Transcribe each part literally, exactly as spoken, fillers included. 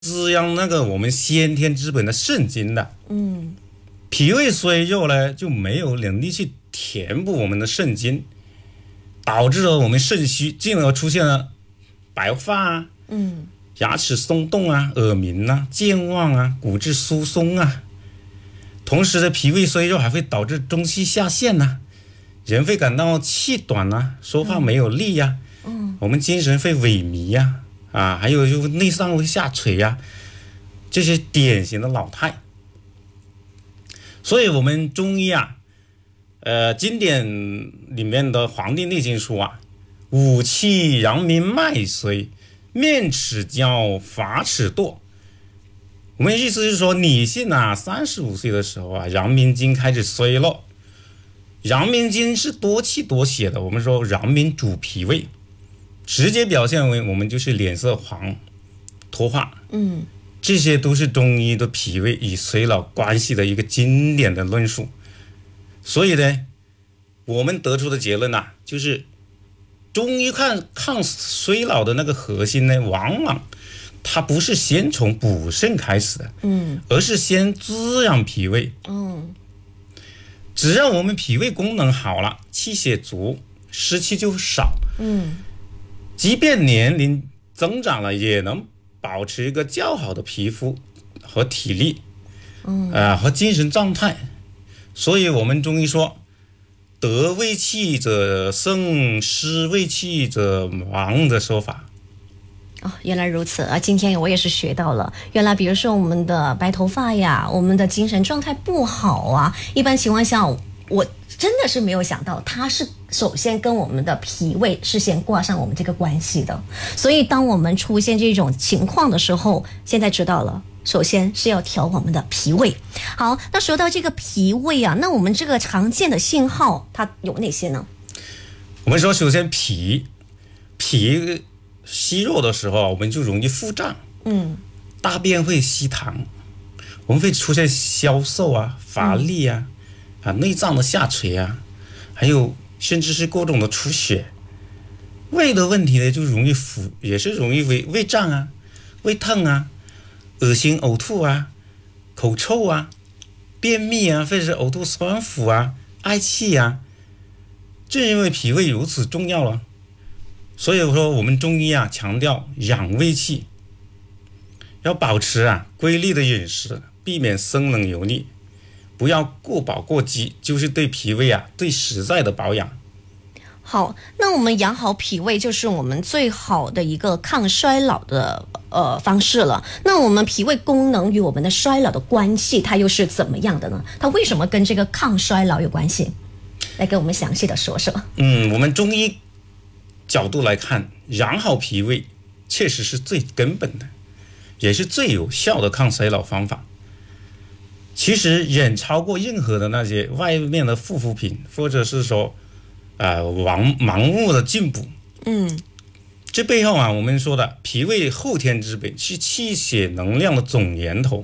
滋养那个我们先天之本的肾精的。 嗯， 脾胃衰弱呢，就没有能力去填补我们的肾精，导致了我们肾虚，进而出现了白发啊， 嗯， 牙齿松动啊，耳鸣啊，健忘啊，骨质疏松啊。同时的脾胃衰弱还会导致中气下陷呐、啊，人会感到气短呐、啊，说话没有力呀、啊，嗯，我们精神会萎靡呀、啊，啊，还有就内脏会下垂呀、啊，这些典型的老态。所以我们中医啊，呃，经典里面的《黄帝内经》说啊，五气阳明脉衰，面齿焦，发齿堕。我们意思是说，女性啊，三十五岁的时候啊，阳明经开始衰落。阳明经是多气多血的，我们说阳明主脾胃，直接表现为我们就是脸色黄、脱发。 嗯， 这些都是中医的脾胃与衰老关系的一个经典的论述。所以呢，我们得出的结论呐、啊，就是中医看抗衰老的那个核心呢，往往它不是先从补肾开始的， 嗯， 而是先滋养脾胃。 嗯， 只要我们脾胃功能好了，气血足，湿气就少。 嗯， 即便年龄增长了，也能保持一个较好的皮肤和体力，嗯，啊、呃、和精神状态。所以我们中医说，得胃气者生，失胃气者亡的说法。 哦，原来如此啊！今天我也是学到了，原来比如说我们的白头发呀，我们的精神状态不好啊，一般情况下，我真的是没有想到，它是首先跟我们的脾胃是先挂上我们这个关系的。所以当我们出现这种情况的时候，现在知道了，首先是要调我们的脾胃。好，那说到这个脾胃啊，那我们这个常见的信号它有哪些呢？ 我们说，首先脾脾虚弱的时候，我们就容易腹胀， 嗯， 大便会稀溏，我们会出现消瘦啊、乏力啊、嗯、啊内脏的下垂啊，还有甚至是各种的出血。胃的问题呢，就容易腹也是容易胃胃胀啊、胃疼啊、恶心呕吐啊、口臭啊、便秘啊，或者是呕吐酸腐啊、嗳气啊。正因为脾胃如此重要了。所以说我们中医啊强调养胃气，要保持啊规律的饮食，避免生冷油腻，不要过饱过饥，就是对脾胃啊最实在的保养。 好，那我们养好脾胃就是我们最好的一个抗衰老的呃方式了。那我们脾胃功能与我们的衰老的关系，它又是怎么样的呢？它为什么跟这个抗衰老有关系？来给我们详细的说说。 嗯，我们中医角度来看，养好脾胃确实是最根本的，也是最有效的抗衰老方法。其实远超过任何的那些外面的护肤品，或者是说呃盲盲目的进补。 嗯， 这背后啊，我们说的脾胃后天之本，是气血能量的总源头。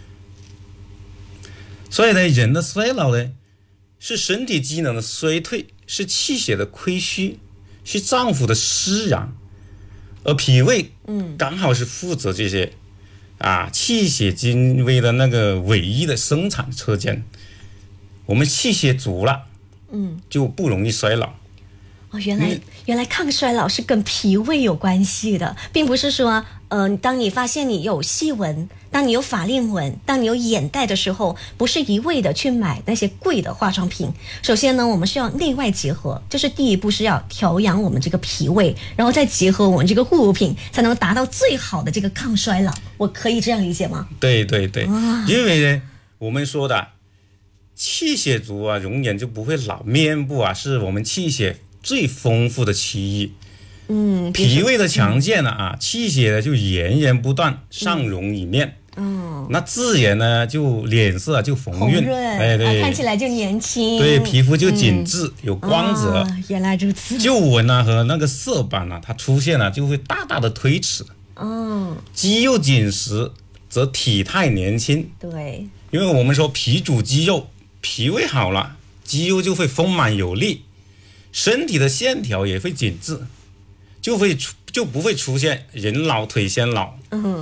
所以呢，人的衰老呢，是身体机能的衰退，是气血的亏虚，是脏腑的湿阳，而脾胃嗯刚好是负责这些啊气血精微的那个唯一的生产车间。我们气血足了，嗯，就不容易衰老。 哦，原来原来抗衰老是跟脾胃有关系的，并不是说，呃，当你发现你有细纹，当你有法令纹，当你有眼袋的时候，不是一味的去买那些贵的化妆品。首先呢，我们是要内外结合，就是第一步是要调养我们这个脾胃，然后再结合我们这个护肤品，才能达到最好的这个抗衰老。我可以这样理解吗？ 对对对，因为呢，我们说的气血足啊，容颜就不会老，面部啊是我们气血最丰富的区域。嗯，脾胃的强健呢啊，气血呢就源源不断，上涌于面。嗯，那自然呢就脸色就红润， 哎对、啊，看起来就年轻。 对，皮肤就紧致、嗯、有光泽、 哦。原来如此。 皱纹啊和那个色斑啊，它出现了就会大大的推迟。 哦， 肌肉紧实则体态年轻。 对， 因为我们说脾主肌肉，脾胃好了，肌肉就会丰满有力，身体的线条也会紧致，就会出就不会出现人老腿先老。嗯，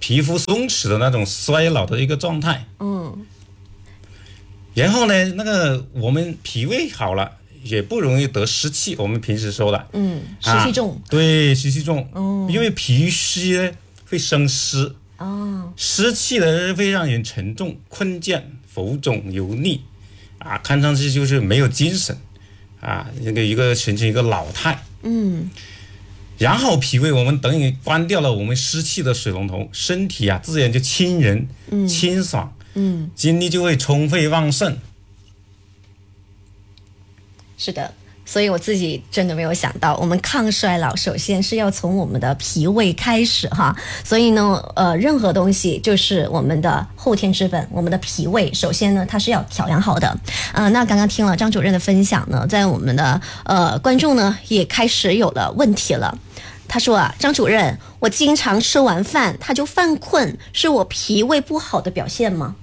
皮肤松弛的那种衰老的一个状态。 嗯， 然后呢，那个我们脾胃好了，也不容易得湿气。我们平时说的， 嗯，湿气重， 啊、对，湿气重， 哦， 因为脾虚呢会生湿， 哦， 湿气呢会让人沉重、困倦、浮肿、油腻，啊，看上去就是没有精神，啊，那个一个形成一个老态。 嗯， 然后脾胃我们等于关掉了我们湿气的水龙头，身体啊自然就清人、嗯、清爽， 嗯， 精力就会充沛旺盛。 是的，所以我自己真的没有想到，我们抗衰老首先是要从我们的脾胃开始哈。所以呢，呃，任何东西就是我们的后天之本，我们的脾胃首先呢它是要调养好的。呃，那刚刚听了张主任的分享呢，在我们的呃观众呢也开始有了问题了。他说啊，张主任，我经常吃完饭他就犯困，是我脾胃不好的表现吗？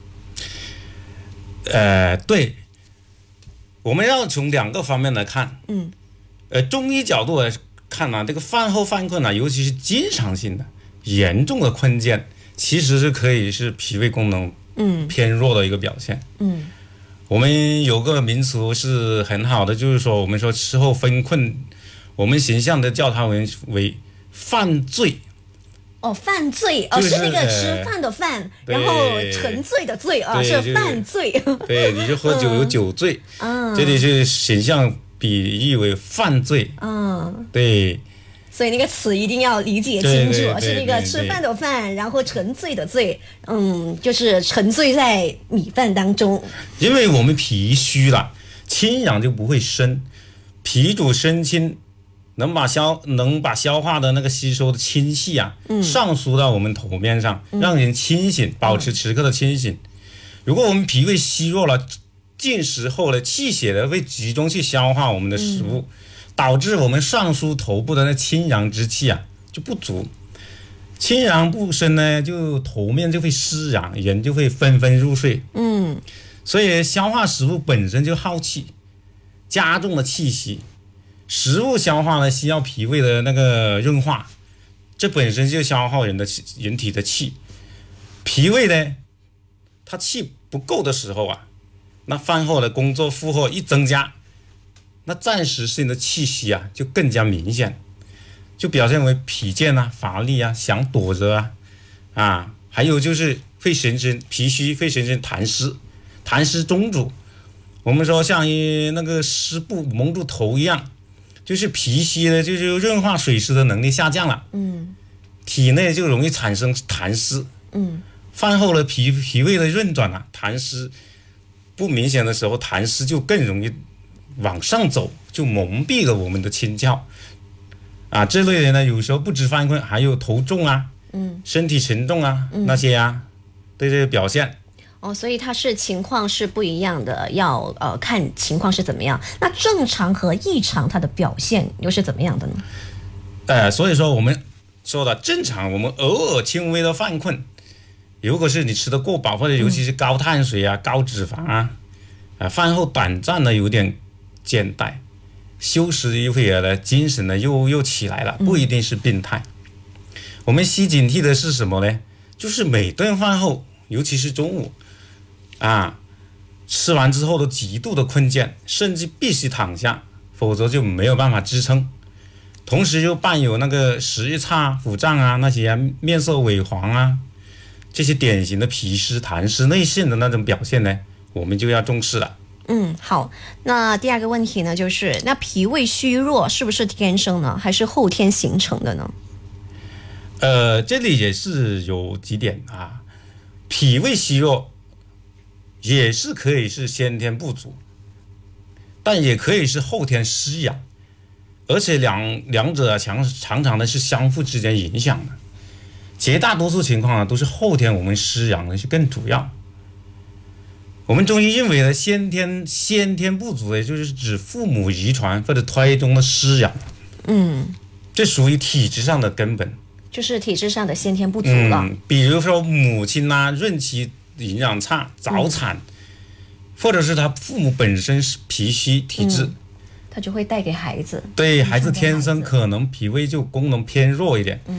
呃，对。我们要从两个方面来看， 嗯， 呃，中医角度来看呢、啊，这个饭后犯困呢、啊，尤其是经常性的、严重的困倦，其实是可以是脾胃功能嗯偏弱的一个表现。嗯，我们有个名词是很好的，就是说我们说吃后犯困，我们形象的叫它为为犯罪。 哦，犯罪哦， 就是是那个吃饭的饭，然后沉醉的醉啊，是犯罪。 对，你就喝酒有酒醉，嗯，这里是形象比喻为犯罪，嗯，对。 所以那个词一定要理解清楚，是那个吃饭的饭，然后沉醉的醉，嗯，就是沉醉在米饭当中。 因为我们脾虚了，清阳就不会生，脾主生清。能把消能把消化的那个吸收的清气啊，嗯、上输到我们头面上，嗯、让人清醒，保持时刻的清醒。嗯、如果我们脾胃虚弱了，进食后的气血呢会集中去消化我们的食物，嗯、导致我们上输头部的那清阳之气啊就不足。清阳不生呢，就头面就会湿痒，人就会纷纷入睡。嗯，所以消化食物本身就耗气，加重了气息。食物消化呢，需要脾胃的那个润化，这本身就消耗人的人体的气。脾胃呢，它气不够的时候啊，那饭后的工作负荷一增加，那暂时性的气息啊就更加明显，就表现为疲倦啊、乏力啊、想躲着啊，啊，还有就是会形成脾虚，会形成痰湿，痰湿中阻。我们说像一那个湿布蒙住头一样。就是脾虚呢，就是润化水湿的能力下降了，嗯，体内就容易产生痰湿，嗯，饭后的脾脾胃的运转啊，痰湿不明显的时候，痰湿就更容易往上走，就蒙蔽了我们的清窍，啊，这类人呢，有时候不止犯困，还有头重啊，嗯，身体沉重啊，嗯、那些啊，对这个表现。 哦，所以它是情况是不一样的，要呃看情况是怎么样。那正常和异常它的表现又是怎么样的呢？ 呃，所以说我们说的正常，我们偶尔轻微的犯困，如果是你吃的过饱，或者尤其是高碳水啊、嗯、高脂肪啊，啊，饭后短暂的有点倦怠，休息一会儿呢，精神呢又又起来了，不一定是病态。嗯、我们需警惕的是什么呢？就是每顿饭后，尤其是中午。啊，吃完之后都极度的困倦，甚至必须躺下，否则就没有办法支撑。同时又伴有那个食欲差、腹胀啊，那些、啊、面色萎黄啊，这些典型的脾湿、痰湿内陷的那种表现呢，我们就要重视了。 嗯，好。那第二个问题呢，就是那脾胃虚弱是不是天生呢，还是后天形成的呢？ 呃，这里也是有几点啊，脾胃虚弱。也是可以是先天不足，但也可以是后天失养，而且两两者常常常的是相互之间影响的。绝大多数情况啊，都是后天我们失养的是更主要。我们中医认为呢，先天先天不足，也就是指父母遗传或者胎中的失养，嗯，这属于体质上的根本， 就是体质上的先天不足了。 嗯，比如说母亲啊，孕期营养差、早产，嗯、或者是他父母本身是脾虚体质，嗯、 他就会带给孩子。 对，孩子天生可能脾胃就功能偏弱一点。嗯，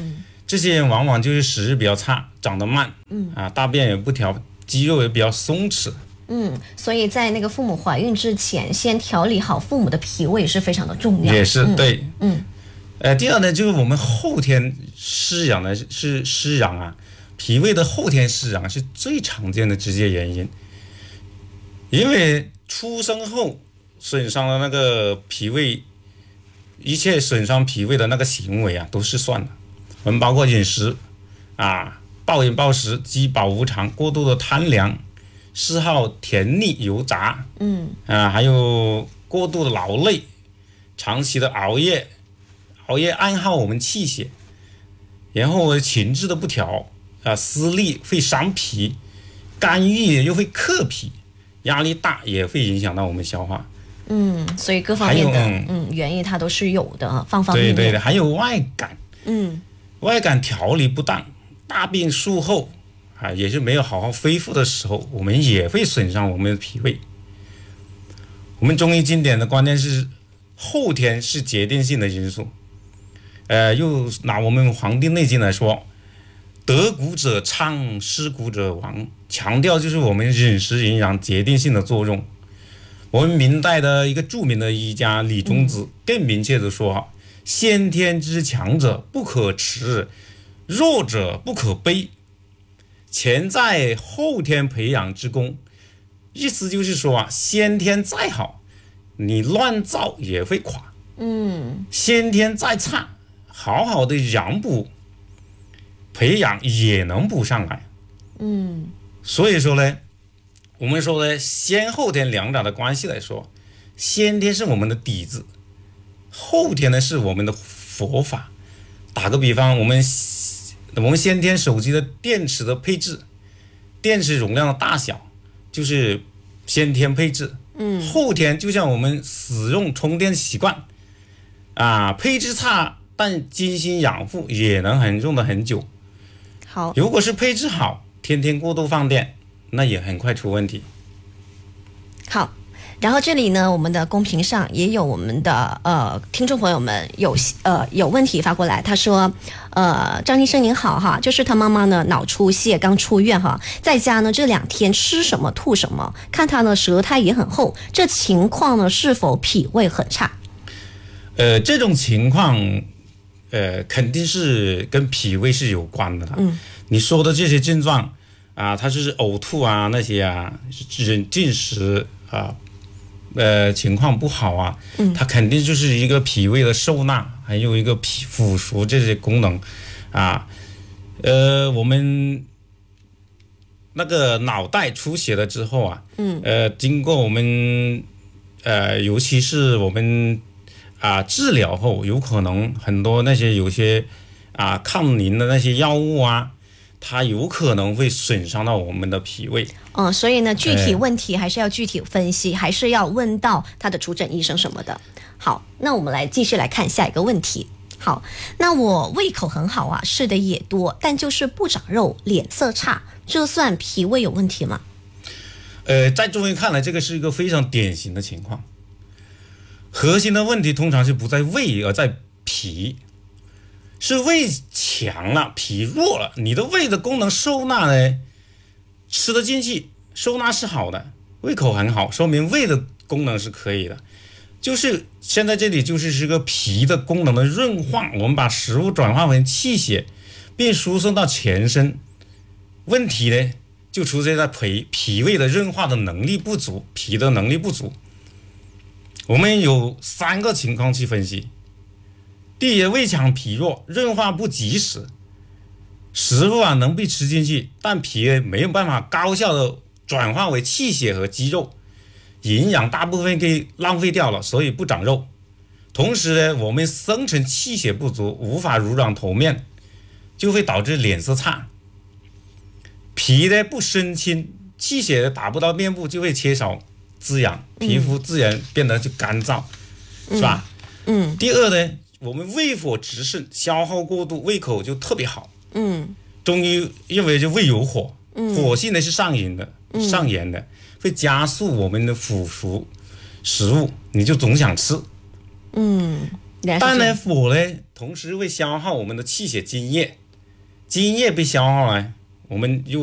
这些人往往就是食欲比较差，长得慢，嗯啊，大便也不调，肌肉也比较松弛。 嗯，所以在那个父母怀孕之前，先调理好父母的脾胃是非常的重要。 也是、嗯、对， 嗯， 呃，第二呢，就是我们后天湿养呢是湿养啊，脾胃的后天湿养是最常见的直接原因，因为出生后损伤了那个脾胃，一切损伤脾胃的那个行为啊，都是算的。我们包括饮食啊，暴饮暴食、饥饱无常、过度的贪凉、嗜好甜腻油炸， 嗯啊，还有过度的劳累、长期的熬夜，熬夜暗耗我们气血，然后情志的不调啊，思虑会伤脾，肝郁又会克脾，压力大也会影响到我们消化。 嗯，所以各方面的嗯嗯原因它都是有的，方方面面。 对对对，还有外感， 嗯， 外感调理不当，大病术后啊，也是没有好好恢复的时候，我们也会损伤我们的脾胃。我们中医经典的观念是后天是决定性的因素。呃，又拿我们《黄帝内经》来说，得谷者昌，失谷者亡，强调就是我们饮食营养决定性的作用。我们明代的一个著名的医家李中子更明确的说，先天之强者不可持，弱者不可悲，前在后天培养之功。意思就是说啊，先天再好，你乱造也会垮。 嗯， 先天再差，好好的养补培养也能补上来。 嗯， 所以说呢，我们说呢，先后天两者的关系来说，先天是我们的底子，后天呢是我们的佛法。打个比方，我们我们先天手机的电池的配置，电池容量的大小，就是先天配置。 嗯， 后天就像我们使用充电习惯啊，配置差但精心养护也能很用的很久。 好， 如果是配置好，天天过度放电，那也很快出问题。 好。然后这里呢，我们的公屏上也有我们的呃听众朋友们有呃有问题发过来，他说，呃张医生您好哈，就是他妈妈呢脑出血刚出院哈，在家呢这两天吃什么吐什么，看他呢舌苔也很厚，这情况呢是否脾胃很差？ 呃，这种情况，呃肯定是跟脾胃是有关的了。 嗯， 你说的这些症状啊，它就是呕吐啊那些啊，进进食啊。呃，情况不好啊，嗯，它肯定就是一个脾胃的受纳，还有一个脾腐熟这些功能，啊，呃，我们那个脑袋出血了之后啊，嗯，呃，经过我们呃，尤其是我们啊治疗后，有可能很多那些有些啊抗凝的那些药物啊。它有可能会损伤到我们的脾胃， 嗯，所以呢，具体问题还是要具体分析，还是要问到他的主诊医生什么的。好，那我们来继续来看下一个问题。好，那我胃口很好啊，吃的也多，但就是不长肉，脸色差，这算脾胃有问题吗？ 呃，在中医看来，这个是一个非常典型的情况。核心的问题通常是不在胃，而在脾。是胃强了，脾弱了，你的胃的功能收纳呢，吃得进去，收纳是好的，胃口很好，说明胃的功能是可以的。就是现在这里就是是个脾的功能的润化，我们把食物转化为气血，并输送到全身。问题呢，就出现在脾脾胃的润化的能力不足，脾的能力不足。我们有三个情况去分析。第一，胃强脾弱，润化不及时，食物啊能被吃进去，但脾没有办法高效的转化为气血和肌肉，营养大部分给浪费掉了，所以不长肉。同时呢，我们生成气血不足，无法濡养头面，就会导致脸色差。脾呢不生清，气血达不到面部，就会缺少滋养，皮肤自然变得就干燥，嗯、是吧？ 嗯。 第二呢，我们胃火直盛，消耗过度，胃口就特别好。 嗯， 中医认为就胃有火， 嗯、 火性呢是上瘾的，嗯、上炎的，会加速我们的腐熟食物，你就总想吃。 嗯， 但呢，火呢同时会消耗我们的气血津液， 津液被消耗了，我们就